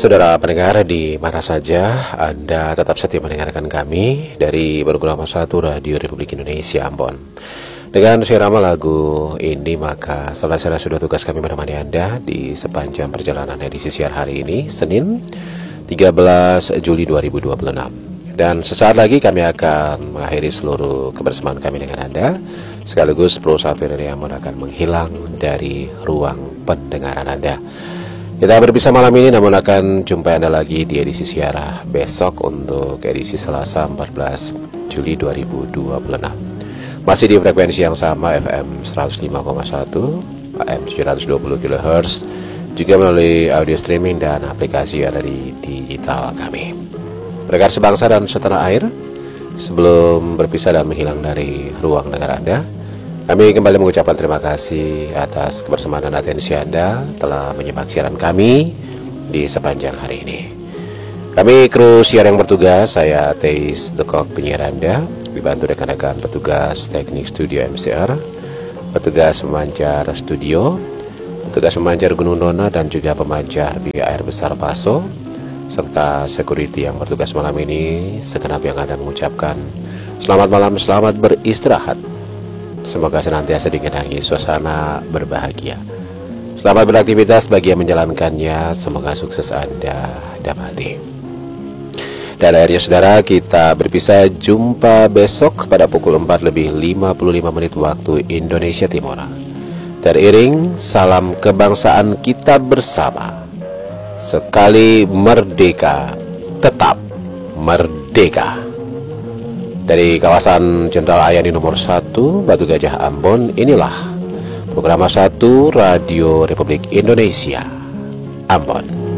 Saudara pendengar di mana saja Anda tetap setia mendengarkan kami dari Program 1 Radio Republik Indonesia Ambon. Dengan sirama lagu ini maka selesai sudah tugas kami menemani Anda di sepanjang perjalanan edisi siar hari ini, Senin 13 Juli 2026. Dan sesaat lagi kami akan mengakhiri seluruh kebersamaan kami dengan Anda. Sekaligus Pro Software yang akan menghilang dari ruang pendengaran Anda. Kita berpisah malam ini, namun akan jumpa Anda lagi di edisi siara besok untuk edisi Selasa 14 Juli 2026. Masih di frekuensi yang sama, FM 105,1, AM 720 kHz, juga melalui audio streaming dan aplikasi yang ada di digital kami. Pendengar sebangsa dan setanah air, sebelum berpisah dan menghilang dari ruang dengar Anda, kami kembali mengucapkan terima kasih atas kebersamaan dan atensi Anda telah menyimak siaran kami di sepanjang hari ini. Kami kru siar yang bertugas, saya Teis Dekok penyiar Anda, dibantu rekan-rekan petugas teknik studio MCR, petugas pemancar studio, petugas pemancar Gunung Nona, dan juga pemancar di air besar Paso, serta security yang bertugas malam ini. Segenap yang ada mengucapkan selamat malam, selamat beristirahat. Semoga senantiasa dikenangi suasana berbahagia. Selamat beraktivitas bagi yang menjalankannya. Semoga sukses Anda dapati. Dan akhirnya saudara, kita berpisah, jumpa besok pada pukul 4:55 waktu Indonesia Timur. Teriring salam kebangsaan kita bersama. Sekali merdeka, tetap merdeka. Dari kawasan Jenderal Ayani nomor 1 Batu Gajah Ambon, inilah Program 1 Radio Republik Indonesia Ambon.